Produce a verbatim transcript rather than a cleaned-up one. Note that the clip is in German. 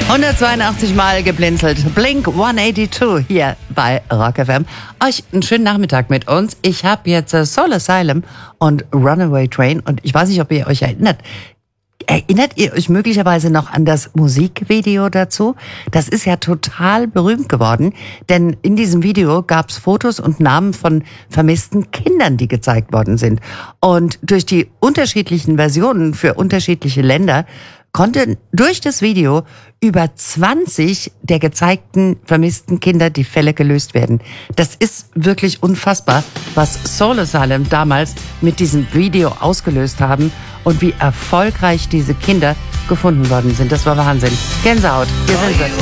hundertzweiundachtzig Mal geblinzelt. Blink hundertzweiundachtzig hier bei Rock F M. Euch einen schönen Nachmittag mit uns. Ich habe jetzt äh, Soul Asylum und Runaway Train und ich weiß nicht, ob ihr euch erinnert. Erinnert ihr euch möglicherweise noch an das Musikvideo dazu? Das ist ja total berühmt geworden, denn in diesem Video gab es Fotos und Namen von vermissten Kindern, die gezeigt worden sind. Und durch die unterschiedlichen Versionen für unterschiedliche Länder konnten durch das Video über zwanzig der gezeigten vermissten Kinder die Fälle gelöst werden. Das ist wirklich unfassbar, was Soul Asylum damals mit diesem Video ausgelöst haben und wie erfolgreich diese Kinder gefunden worden sind. Das war Wahnsinn. Gänsehaut. Wir sind